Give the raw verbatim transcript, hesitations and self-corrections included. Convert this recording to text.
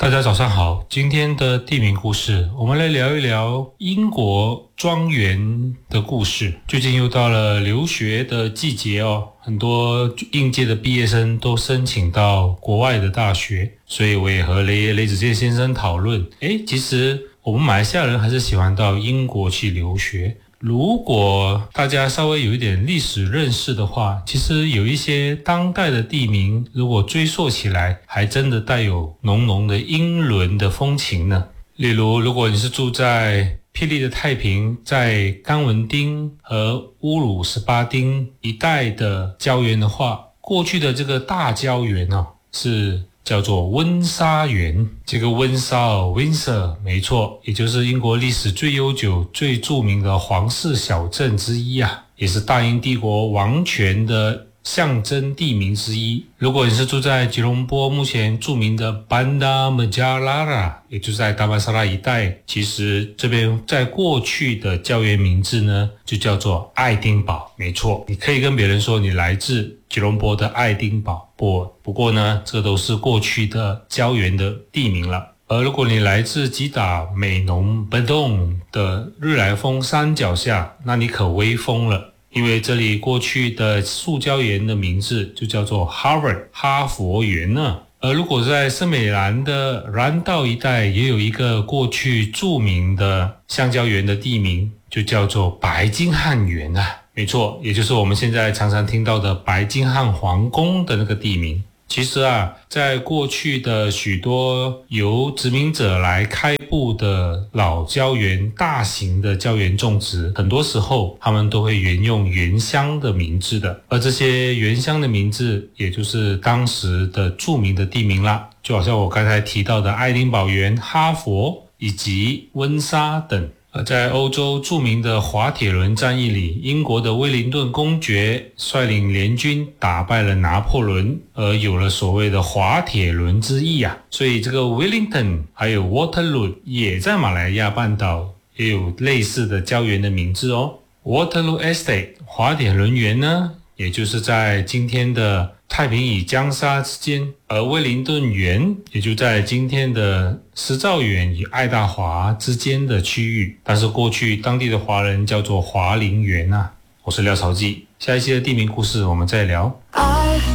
大家早上好，今天的地名故事，我们来聊一聊英国庄园的故事。最近又到了留学的季节哦，很多应届的毕业生都申请到国外的大学，所以我也和雷雷子健先生讨论，诶，其实我们马来西亚人还是喜欢到英国去留学。如果大家稍微有一点历史认识的话，其实有一些当代的地名，如果追溯起来，还真的带有浓浓的英伦的风情呢。例如，如果你是住在霹雳的太平，在甘文丁和乌鲁十八丁一带的郊园的话，过去的这个大郊园哦，是叫做温莎园。这个温莎哦 Windsor 没错，也就是英国历史最悠久最著名的皇室小镇之一啊，也是大英帝国王权的象征地名之一。如果你是住在吉隆坡目前著名的 Bandar Menjalara， 也就是在达曼萨拉一带，其实这边在过去的郊园名字呢就叫做爱丁堡。没错，你可以跟别人说你来自吉隆坡的爱丁堡，不不过呢这都是过去的郊园的地名了。而如果你来自吉打美浓 Bedong 的日来峰山脚下，那你可威风了，因为这里过去的塑胶园的名字就叫做 Harvard 哈佛园呢。而如果在圣美兰的兰道一带，也有一个过去著名的橡胶园的地名，就叫做白金汉园啊。没错，也就是我们现在常常听到的白金汉皇宫的那个地名。其实啊，在过去的许多由殖民者来开布的老郊园，大型的郊园种植，很多时候他们都会沿用原乡的名字的，而这些原乡的名字也就是当时的著名的地名啦，就好像我刚才提到的爱丁堡园、哈佛以及温莎等。在欧洲著名的滑铁伦战役里，英国的威灵顿公爵率领联军打败了拿破仑，而有了所谓的滑铁伦之役啊。所以这个 Wellington 还有 Waterloo 也在马来亚半岛也有类似的郊园的名字哦。Waterloo Estate 滑铁伦园呢，也就是在今天的太平与江沙之间，而威灵顿园也就在今天的石造园与爱大华之间的区域，但是过去当地的华人叫做华林园啊。我是廖朝记，下一期的地名故事我们再聊。